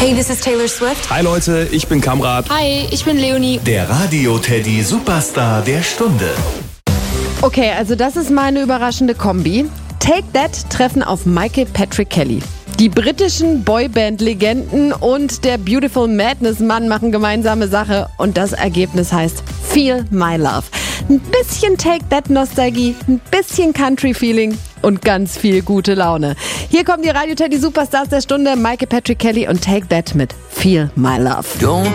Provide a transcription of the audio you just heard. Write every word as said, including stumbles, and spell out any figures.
Hey, this is Taylor Swift. Hi Leute, ich bin Kamrat. Hi, ich bin Leonie. Der Radio-Teddy Superstar der Stunde. Okay, also das ist meine überraschende Kombi. Take That treffen auf Michael Patrick Kelly. Die britischen Boyband-Legenden und der Beautiful Madness-Mann machen gemeinsame Sache und das Ergebnis heißt Feel My Love. Ein bisschen Take That-Nostalgie, ein bisschen Country-Feeling und ganz viel gute Laune. Hier kommen die Radio-Teddy Superstars der Stunde, Michael Patrick Kelly und Take That mit Feel My Love. Don't